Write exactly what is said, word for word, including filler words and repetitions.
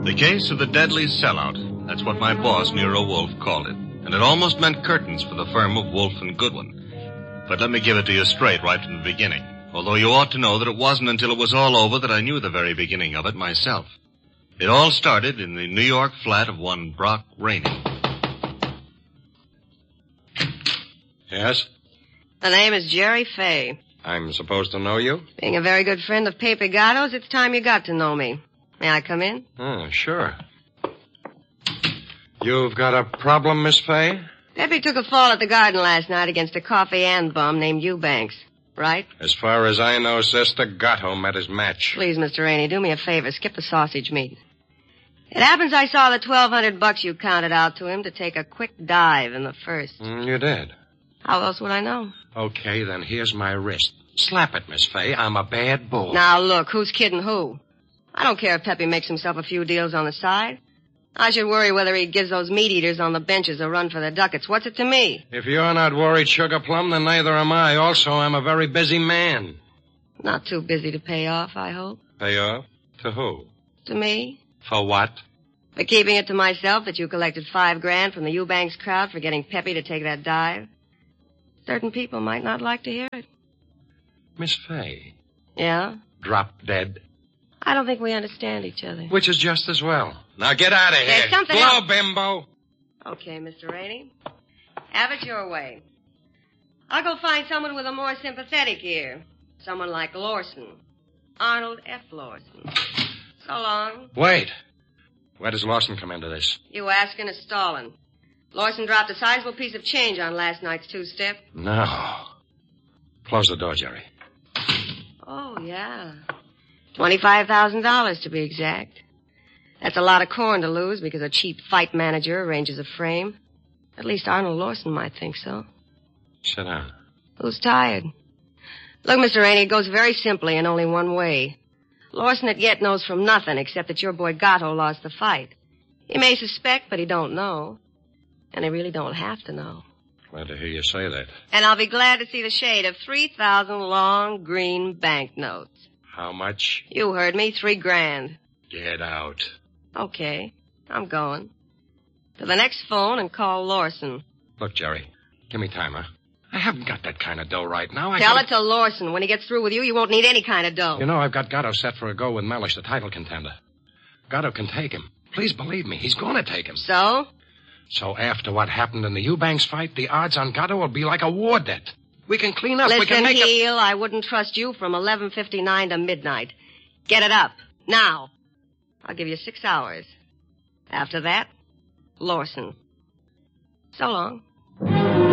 The case of the deadly sellout. That's what my boss, Nero Wolfe, called it. And it almost meant curtains for the firm of Wolfe and Goodwin. But let me give it to you straight right from the beginning. Although you ought to know that it wasn't until it was all over that I knew the very beginning of it myself. It all started in the New York flat of one Brock Rainey. Yes? The name is Jerry Fay. I'm supposed to know you? Being a very good friend of Pepe Gatto's, it's time you got to know me. May I come in? Oh, sure. You've got a problem, Miss Fay? Pepe took a fall at the garden last night against a coffee and bum named Eubanks, right? As far as I know, Sister Gatto met his match. Please, Mister Rainey, do me a favor. Skip the sausage meat. It happens I saw the twelve hundred bucks you counted out to him to take a quick dive in the first. Mm, you did? How else would I know? Okay, then here's my wrist. Slap it, Miss Fay. I'm a bad bull. Now, look, who's kidding who? I don't care if Pepe makes himself a few deals on the side. I should worry whether he gives those meat-eaters on the benches a run for the ducats. What's it to me? If you're not worried, Sugar Plum, then neither am I. Also, I'm a very busy man. Not too busy to pay off, I hope. Pay off? To who? To me. For what? For keeping it to myself that you collected five grand from the Eubanks crowd for getting Pepe to take that dive. Certain people might not like to hear it. Miss Fay. Yeah? Drop dead. I don't think we understand each other. Which is just as well. Now get out of here. There's something Blow, else. bimbo. Okay, Mister Rainey. Have it your way. I'll go find someone with a more sympathetic ear. Someone like Lawson. Arnold F. Lawson. So long. Wait. Where does Lawson come into this? You asking is stalling. Lawson dropped a sizable piece of change on last night's two-step. No. Close the door, Jerry. Oh, yeah. Twenty-five thousand dollars to be exact. That's a lot of corn to lose because a cheap fight manager arranges a frame. At least Arnold Lawson might think so. Sit down. Who's tired? Look, Mister Rainey, it goes very simply in only one way. Lawson at yet knows from nothing except that your boy Gatto lost the fight. He may suspect, but he don't know. And he really don't have to know. Glad to hear you say that. And I'll be glad to see the shade of three thousand long green banknotes. How much? You heard me, three grand. Get out. Okay, I'm going. To the next phone and call Lawson. Look, Jerry, give me time, huh? I haven't got that kind of dough right now. I Tell gotta... it to Lawson. When he gets through with you, you won't need any kind of dough. You know, I've got Gatto set for a go with Mellish, the title contender. Gatto can take him. Please believe me, he's going to take him. So? So after what happened in the Eubanks fight, the odds on Gatto will be like a war debt. We can clean up. Listen, we can make Heel, I wouldn't trust you from eleven fifty-nine to midnight. Get it up. Now. I'll give you six hours. After that, Lawson. So long.